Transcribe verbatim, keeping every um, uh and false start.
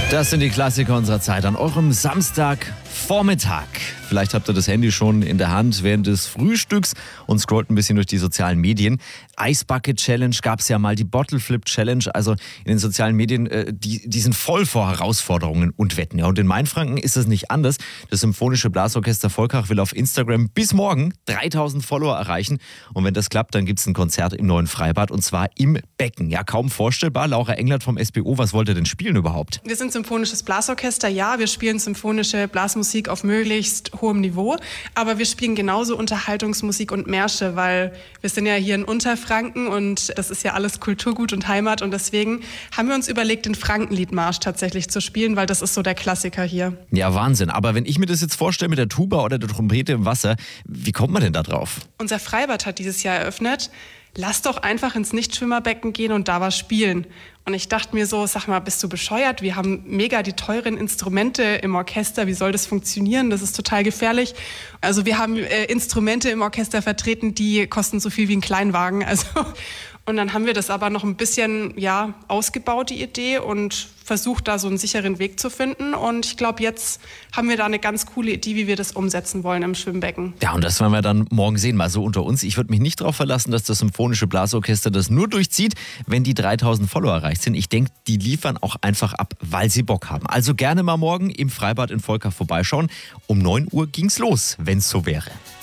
Das sind die Klassiker unserer Zeit an eurem Samstagvormittag. Vielleicht habt ihr das Handy schon in der Hand während des Frühstücks und scrollt ein bisschen durch die sozialen Medien. Ice Bucket Challenge gab es ja mal, die Bottle Flip Challenge. Also in den sozialen Medien, äh, die, die sind voll vor Herausforderungen und Wetten. Ja, und in Mainfranken ist das nicht anders. Das Symphonische Blasorchester Volkach will auf Instagram bis morgen dreitausend Follower erreichen. Und wenn das klappt, dann gibt es ein Konzert im neuen Freibad und zwar im Becken. Ja, kaum vorstellbar. Laura Englert vom S B O, was wollt ihr denn spielen überhaupt? Wir sind Symphonisches Blasorchester, ja, wir spielen symphonische Blasmusik auf möglichst hohem Niveau, aber wir spielen genauso Unterhaltungsmusik und Märsche, weil wir sind ja hier in Unterfranken und das ist ja alles Kulturgut und Heimat und deswegen haben wir uns überlegt, den Frankenliedmarsch tatsächlich zu spielen, weil das ist so der Klassiker hier. Ja, Wahnsinn. Aber wenn ich mir das jetzt vorstelle mit der Tuba oder der Trompete im Wasser, wie kommt man denn da drauf? Unser Freibad hat dieses Jahr eröffnet. Lass doch einfach ins Nichtschwimmerbecken gehen und da was spielen. Und ich dachte mir so, sag mal, bist du bescheuert? Wir haben mega die teuren Instrumente im Orchester. Wie soll das funktionieren? Das ist total gefährlich. Also wir haben äh, Instrumente im Orchester vertreten, die kosten so viel wie ein Kleinwagen. Also und dann haben wir das aber noch ein bisschen ja, ausgebaut, die Idee, und versucht, da so einen sicheren Weg zu finden. Und ich glaube, jetzt haben wir da eine ganz coole Idee, wie wir das umsetzen wollen im Schwimmbecken. Ja, und das werden wir dann morgen sehen, mal so unter uns. Ich würde mich nicht darauf verlassen, dass das Symphonische Blasorchester das nur durchzieht, wenn die dreitausend Follower erreicht sind. Ich denke, die liefern auch einfach ab, weil sie Bock haben. Also gerne mal morgen im Freibad in Volkach vorbeischauen. Um neun Uhr ging's los, wenn's so wäre.